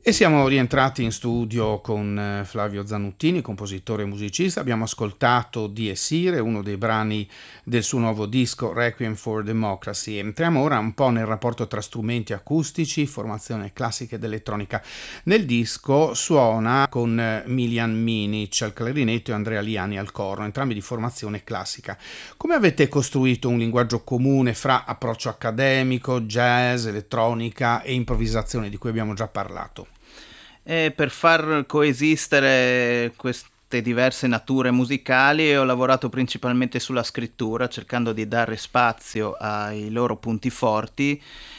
E siamo rientrati in studio con Flavio Zanuttini, compositore e musicista. Abbiamo ascoltato Dies Irae, uno dei brani del suo nuovo disco Requiem for Democracy. Entriamo ora un po' nel rapporto tra strumenti acustici, formazione classica ed elettronica. Nel disco suona con Miljan Minic al clarinetto e Andrea Liani al corno, entrambi di formazione classica. Come avete costruito un linguaggio comune fra approccio accademico, jazz, elettronica e improvvisazione di cui abbiamo già parlato? E per far coesistere queste diverse nature musicali ho lavorato principalmente sulla scrittura, cercando di dare spazio ai loro punti forti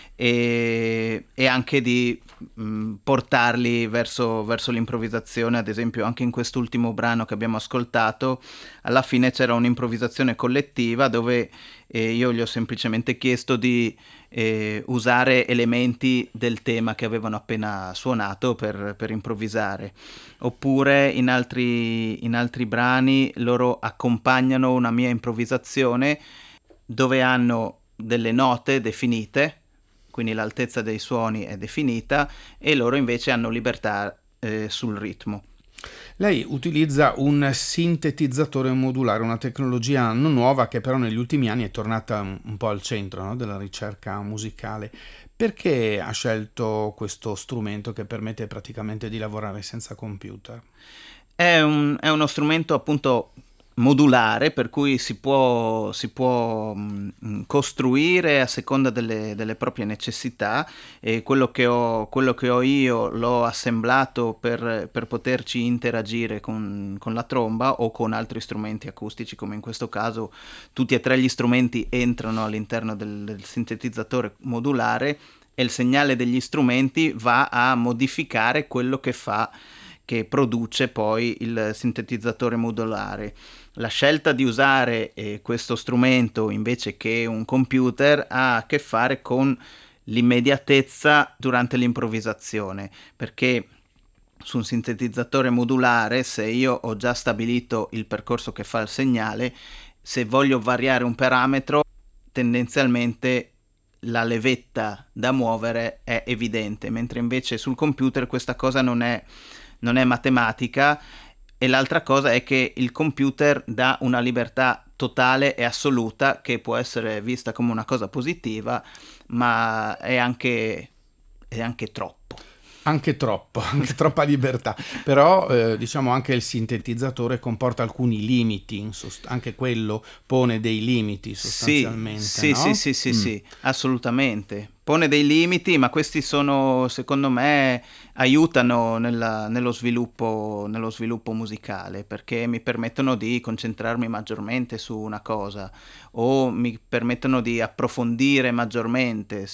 e anche di portarli verso l'improvvisazione. Ad esempio, anche in quest'ultimo brano che abbiamo ascoltato, alla fine c'era un'improvvisazione collettiva dove io gli ho semplicemente chiesto di usare elementi del tema che avevano appena suonato per improvvisare. Oppure in altri brani loro accompagnano una mia improvvisazione dove hanno delle note definite, quindi l'altezza dei suoni è definita, e loro invece hanno libertà sul ritmo. Lei utilizza un sintetizzatore modulare, una tecnologia non nuova che però negli ultimi anni è tornata un po' al centro, no, della ricerca musicale. Perché ha scelto questo strumento che permette praticamente di lavorare senza computer? È uno strumento appunto modulare, per cui si può costruire a seconda delle proprie necessità, e quello che ho io l'ho assemblato per poterci interagire con la tromba o con altri strumenti acustici, come in questo caso tutti e tre gli strumenti entrano all'interno del sintetizzatore modulare e il segnale degli strumenti va a modificare quello che produce poi il sintetizzatore modulare. La scelta di usare questo strumento invece che un computer ha a che fare con l'immediatezza durante l'improvvisazione, perché su un sintetizzatore modulare, se io ho già stabilito il percorso che fa il segnale, se voglio variare un parametro, tendenzialmente la levetta da muovere è evidente, mentre invece sul computer questa cosa non è matematica. E l'altra cosa è che il computer dà una libertà totale e assoluta che può essere vista come una cosa positiva, ma è anche troppo. Anche troppo, anche troppa libertà, però diciamo anche il sintetizzatore comporta alcuni limiti, anche quello pone dei limiti Sì, sostanzialmente, sì, sì, no? sì, sì, sì, assolutamente. Pone dei limiti, ma questi sono, secondo me, aiutano nello sviluppo musicale, perché mi permettono di concentrarmi maggiormente su una cosa o mi permettono di approfondire maggiormente.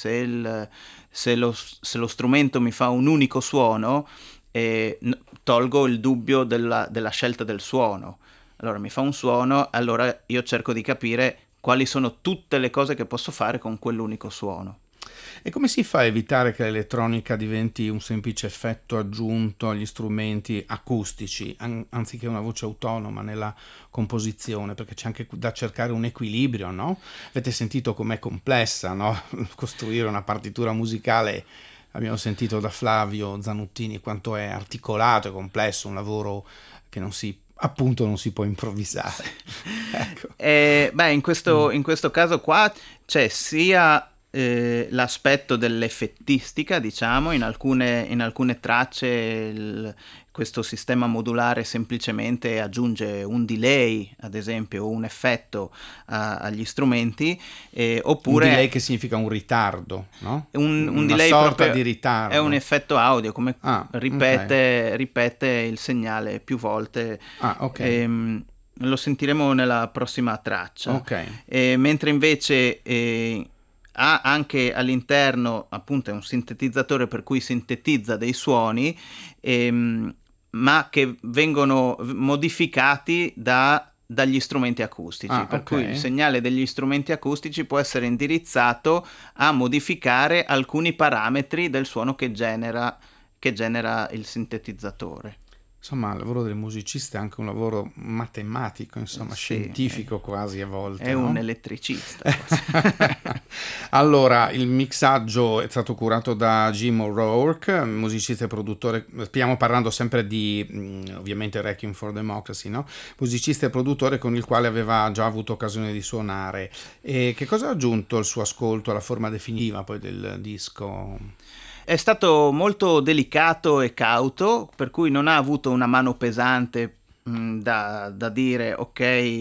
Se lo strumento mi fa un unico suono, tolgo il dubbio della scelta del suono. Allora mi fa un suono, allora io cerco di capire quali sono tutte le cose che posso fare con quell'unico suono. E come si fa a evitare che l'elettronica diventi un semplice effetto aggiunto agli strumenti acustici, anziché una voce autonoma nella composizione? Perché c'è anche da cercare un equilibrio, no? Avete sentito com'è complessa, no? Costruire una partitura musicale. Abbiamo sentito da Flavio Zanuttini quanto è articolato e complesso, un lavoro che appunto non si può improvvisare. Ecco. In questo caso qua c'è sia l'aspetto dell'effettistica, diciamo, in alcune tracce questo sistema modulare semplicemente aggiunge un delay, ad esempio, o un effetto agli strumenti, Un delay oppure che significa un ritardo, no? un Una delay sorta di proprio è un ritardo. effetto audio, come Ah, ok. ripete il segnale più volte. Ah, ok. Lo sentiremo nella prossima traccia. Ok. Mentre invece ha anche all'interno, appunto, è un sintetizzatore per cui sintetizza dei suoni, ma che vengono modificati dagli strumenti acustici, Ah, per ok. cui il segnale degli strumenti acustici può essere indirizzato a modificare alcuni parametri del suono che genera il sintetizzatore. Insomma, il lavoro del musicista è anche un lavoro matematico, insomma, Sì, scientifico quasi a è volte, un no? elettricista forse. Allora, il mixaggio è stato curato da Jim O'Rourke, musicista e produttore, stiamo parlando sempre di ovviamente Requiem for Democracy, no? Musicista e produttore con il quale aveva già avuto occasione di suonare. E che cosa ha aggiunto il suo ascolto alla forma definitiva poi del disco? È stato molto delicato e cauto, per cui non ha avuto una mano pesante da dire ok,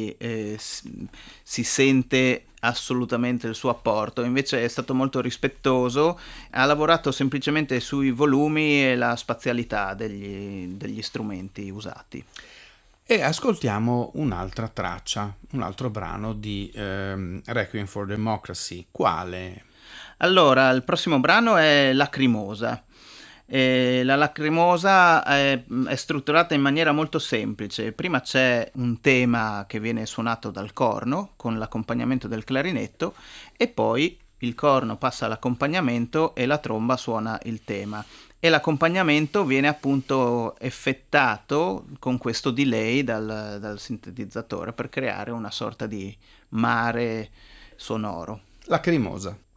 si sente assolutamente il suo apporto, invece è stato molto rispettoso, ha lavorato semplicemente sui volumi e la spazialità degli strumenti usati. E ascoltiamo un'altra traccia, un altro brano di Requiem for Democracy. Quale? Allora, il prossimo brano è Lacrimosa. La Lacrimosa è strutturata in maniera molto semplice. Prima c'è un tema che viene suonato dal corno con l'accompagnamento del clarinetto e poi il corno passa all'accompagnamento e la tromba suona il tema. E l'accompagnamento viene appunto effettato con questo delay dal sintetizzatore per creare una sorta di mare sonoro. Lacrimosa.